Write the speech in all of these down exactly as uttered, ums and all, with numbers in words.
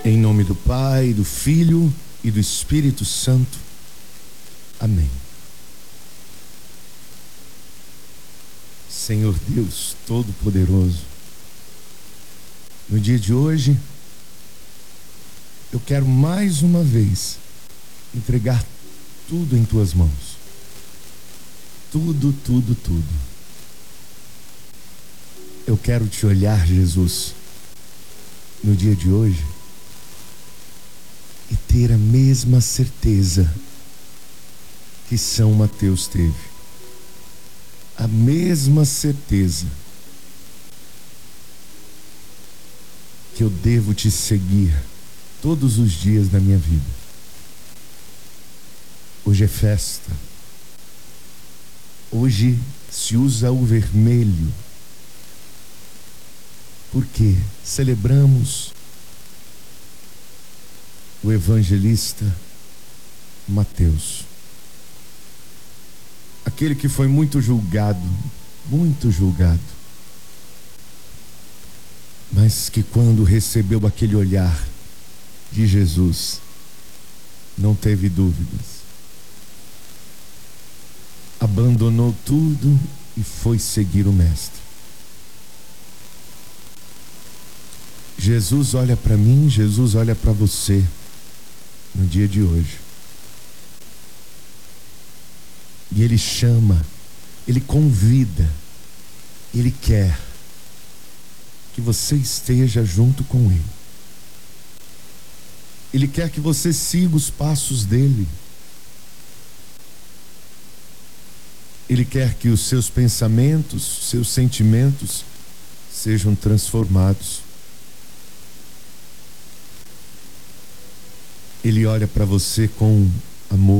Em nome do Pai, do Filho e do Espírito Santo. Amém. Senhor Deus Todo-Poderoso, no dia de hoje, eu quero mais uma vez entregar tudo em Tuas mãos. Tudo, tudo, tudo. Eu quero Te olhar, Jesus, no dia de hoje e ter a mesma certeza que São Mateus teve. A mesma certeza que eu devo Te seguir todos os dias da minha vida. Hoje é festa. Hoje se usa o vermelho, porque celebramos o evangelista Mateus, aquele que foi muito julgado, muito julgado, mas que quando recebeu aquele olhar de Jesus, não teve dúvidas, abandonou tudo e foi seguir o Mestre. Jesus olha para mim, Jesus olha para você no dia de hoje. E Ele chama, Ele convida, Ele quer que você esteja junto com Ele. Ele quer que você siga os passos dEle. Ele quer que os seus pensamentos, seus sentimentos sejam transformados. Ele olha para você com amor.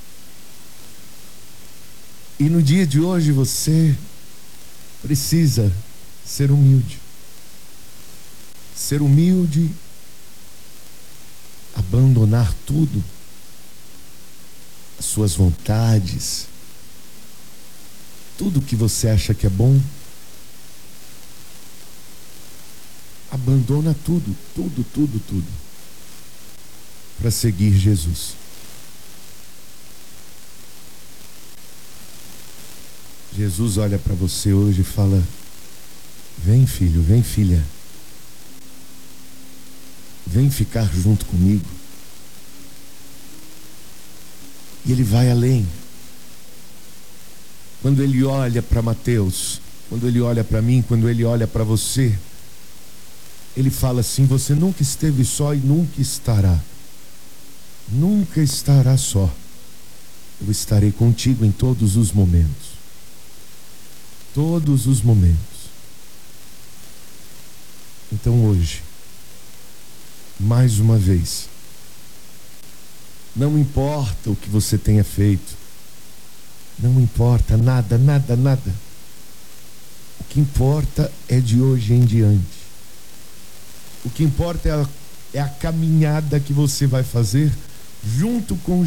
E no dia de hoje você precisa ser humilde. Ser humilde, abandonar tudo, as suas vontades, tudo que você acha que é bom. Abandona tudo, tudo, tudo, tudo, para seguir Jesus. Jesus olha para você hoje e fala: vem, filho, vem, filha, vem ficar junto comigo. E Ele vai além. Quando Ele olha para Mateus, quando Ele olha para mim, quando Ele olha para você, Ele fala assim: você nunca esteve só e nunca estará. Nunca estará só. Eu estarei contigo em todos os momentos. Todos os momentos. Então hoje, mais uma vez, não importa o que você tenha feito, não importa nada, nada, nada. O que importa é de hoje em diante. O que importa é a, é a caminhada que você vai fazer junto com